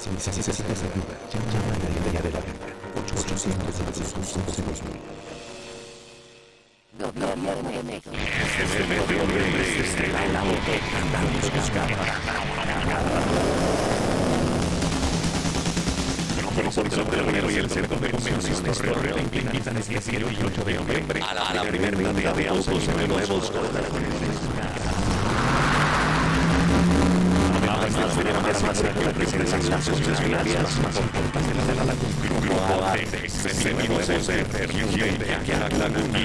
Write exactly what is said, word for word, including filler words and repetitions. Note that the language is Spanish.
Si necesitas ayuda, llama a la línea de la vida. ochocientos seis mil. Gobierno de México. Desde la auto, andamos buscando. Por eso el Torreonero y el Centro de Convenciones Torreón te invitan este siete y ocho de noviembre a la primera venta de autos nuevos con la Además de más que presentan las concesionarias más importantes de la Laguna. Grupo A B C, Seminuevos Center, Hyundai, Laguna,